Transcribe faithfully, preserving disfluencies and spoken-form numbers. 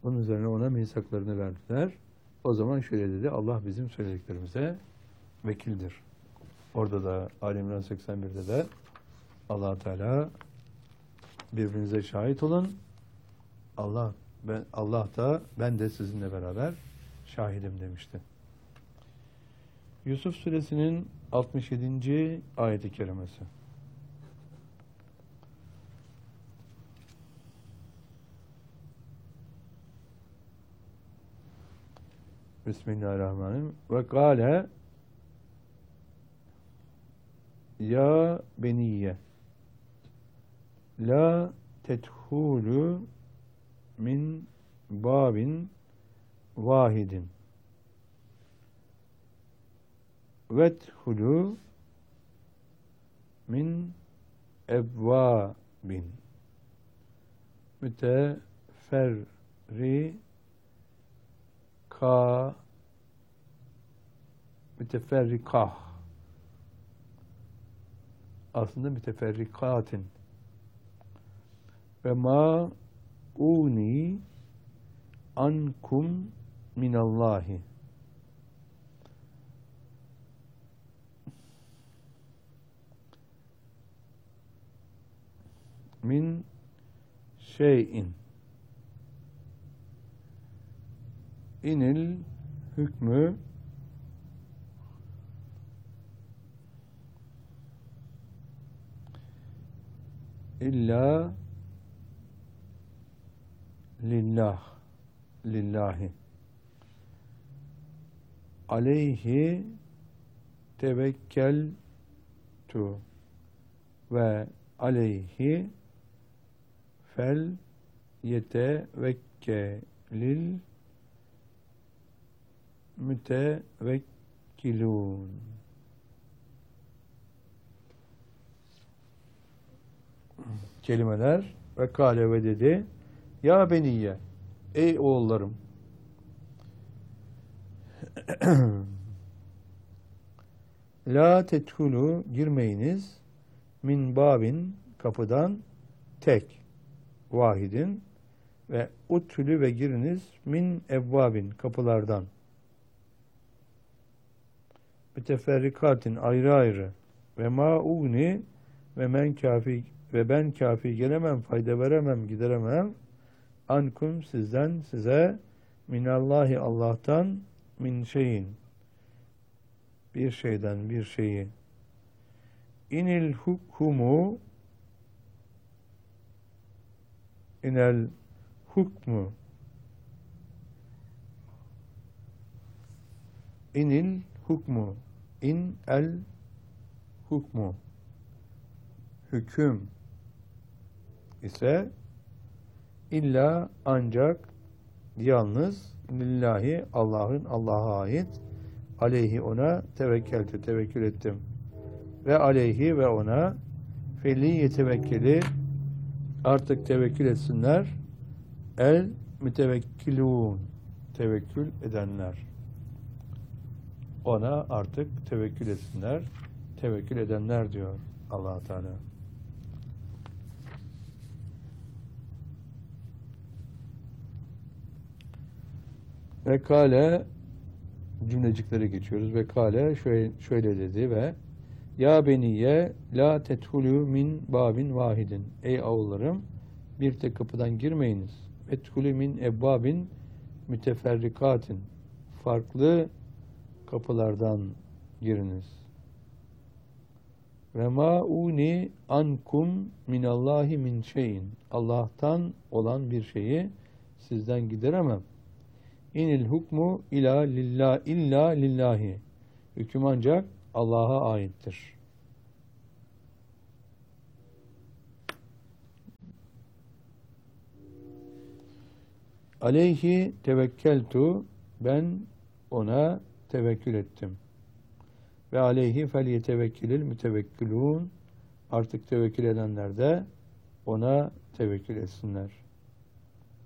Onun üzerine ona misaklarını verdiler. O zaman şöyle dedi, Allah bizim söylediklerimize vekildir. Orada da Ali İmran seksen birde de Allah Teala birbirinize şahit olun. Allah ben Allah da ben de sizinle beraber şahidim demişti. Yusuf Suresinin altmış yedinci ayet-i kerimesi. Bismillahirrahmanirrahim. Ve kâle ya beniyye la tethûlü min babin vahidin vethûlü min ebvâbin müteferri ka müteferrikah aslında müteferrikatin ve ma uni ankum minallahi min şeyin inil hükmü illa lillah lillahi aleyhi tevekkeltu ve aleyhi fel yetevekkelil mütevekkilun. Kelimeler ve kâle ve dedi ya beniyye ey oğullarım la tethulu girmeyiniz min babin kapıdan tek vahidin ve uttülü ve giriniz min evvabin kapılardan müteferrikatin ayrı ayrı ve ma'uni ve men kafi ve ben kafi gelemem, fayda veremem, gideremem ankum sizden size minallahi Allah'tan min şeyin bir şeyden bir şeyi inil hukmu inel hukmu inil hukmu in el hukmu hüküm ise illa ancak yalnız lillahi Allah'ın Allah'a ait aleyhi ona tevekkeltü tevekkül ettim ve aleyhi ve ona feli yetevekkeli artık tevekkül etsinler el mütevekkilun tevekkül edenler ona artık tevekkül etsinler tevekkül edenler diyor Allah Teala. Ve kâle cümleciklere geçiyoruz. Ve kâle şöyle, şöyle dedi ve ya beniye la tethulü min babin vahidin. Ey oğullarım bir tek kapıdan girmeyiniz. Vethulü min ebbabin müteferrikatin. Farklı kapılardan giriniz. Ve ma'uni ankum minallahi min şeyin. Allah'tan olan bir şeyi sizden gideremem. İnil hukmu ila lillah illa lillahi. Hüküm ancak Allah'a aittir. Aleyhi tevekkeltu ben ona tevekkül ettim. Ve aleyhi fel yetevekkilil mütevekkilun artık tevekkül edenler de ona tevekkül etsinler.